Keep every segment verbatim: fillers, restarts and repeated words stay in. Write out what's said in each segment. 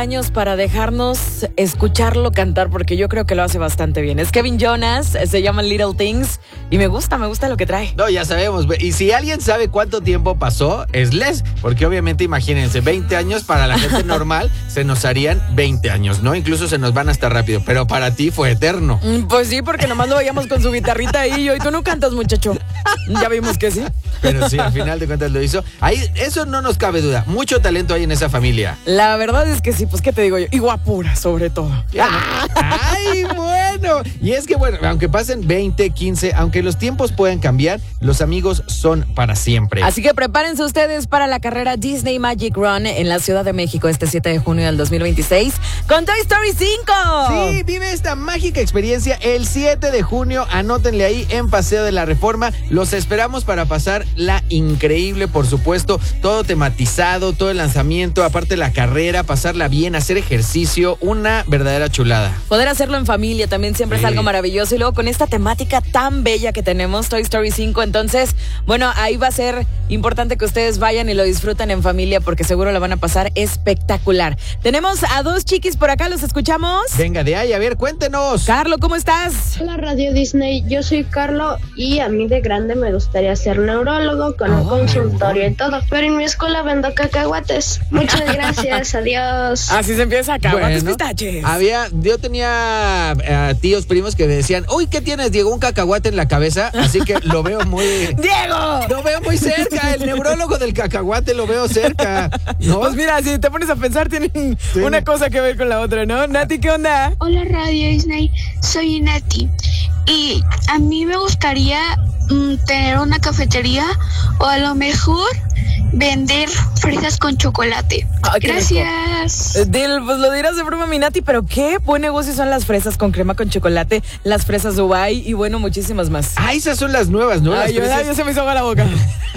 años para dejarnos escucharlo cantar, porque yo creo que lo hace bastante bien. Es Kevin Jonas, se llama Little Things y me gusta, me gusta lo que trae. No, ya sabemos. Y si alguien sabe cuánto tiempo pasó, es Les, porque obviamente imagínense, veinte años para la gente normal se nos harían veinte años, ¿no? Incluso se nos van hasta rápido, pero para ti fue eterno. Pues sí, porque nomás lo veíamos con su guitarrita ahí y hoy tú no cantas, muchacho. Ya vimos que sí. Pero sí, al final de cuentas lo hizo. Ahí, eso no nos cabe duda. Mucho talento hay en esa familia. La verdad es que sí, pues qué te digo yo. Y guapura, sobre todo. ¡Ah! ¡Ay, bueno! Y es que, bueno, aunque pasen veinte, quince, aunque los tiempos puedan cambiar, los amigos son para siempre. Así que prepárense ustedes para la carrera Disney Magic Run en la Ciudad de México este siete de junio del dos mil veintiséis con Toy Story cinco. Sí, vive esta mágica experiencia el siete de junio. Anótenle ahí en Paseo de la Reforma. Los esperamos para pasar la increíble, por supuesto, todo tematizado, todo el lanzamiento, aparte la carrera, pasarla bien, hacer ejercicio, una verdadera chulada. Poder hacerlo en familia también siempre sí. Es algo maravilloso, y luego con esta temática tan bella que tenemos, Toy Story cinco, entonces, bueno, ahí va a ser importante que ustedes vayan y lo disfruten en familia, porque seguro la van a pasar espectacular. Tenemos a dos chiquis por acá, ¿los escuchamos? Venga de ahí, a ver, cuéntenos. Carlo, ¿cómo estás? Hola Radio Disney, yo soy Carlo y a mí de grande me gustaría ser neurólogo con oh, un consultorio y todo, pero en mi escuela vendo cacahuates. Muchas gracias, adiós. Así se empieza, cacahuates, bueno, pistaches. Había, yo tenía uh, tíos, primos que me decían, uy, ¿qué tienes, Diego? Un cacahuate en la cabeza, así que lo veo muy... ¡Diego! Lo veo muy cerca, el neurólogo del cacahuate lo veo cerca, ¿no? Pues mira, si te pones a pensar, tienen sí. una cosa que ver con la otra, ¿no? Nati, ¿qué onda? Hola Radio Disney, soy Nati y a mí me gustaría mm, tener una cafetería o a lo mejor vender fresas con chocolate. Ay, gracias. Dil, pues lo dirás de broma, mi Nati, pero qué buen negocio son las fresas con crema con chocolate, las fresas Dubai y bueno, muchísimas más. Ah, esas son las nuevas, ¿no? Ay, las fresas... yo se me hizo agua la boca.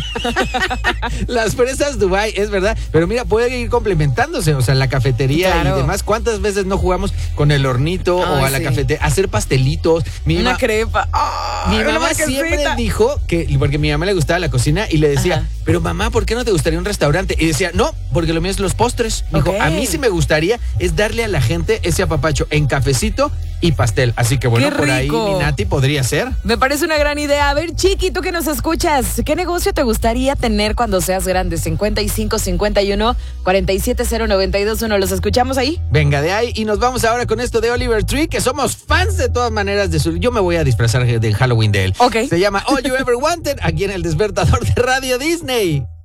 Las fresas Dubai, es verdad, pero mira, puede ir complementándose, o sea, la cafetería claro. y demás. ¿Cuántas veces no jugamos con el hornito Ay, o a la sí. cafetería? Hacer pastelitos. Mi Una ma... crepa. Oh, mi mamá siempre dijo que, porque a mi mamá le gustaba la cocina y le decía, Ajá. pero mamá, ¿por qué no te gustaría un restaurante? Y decía, no, porque lo mío es los postres. Me okay. dijo, a mí sí me gustaría es darle a la gente ese apapacho en cafecito y pastel. Así que bueno, por ahí mi Nati podría ser. Me parece una gran idea. A ver, Chiqui, tú que nos escuchas, ¿qué negocio te gustaría tener cuando seas grande? cincuenta y cinco, cincuenta y uno, cuarenta y siete, cero, noventa y dos, uno. ¿Los escuchamos ahí? Venga de ahí y nos vamos ahora con esto de Oliver Tree, que somos fans de todas maneras de su... Yo me voy a disfrazar del Halloween de él. Ok. Se llama All You Ever Wanted, aquí en el Despertador de Radio Disney.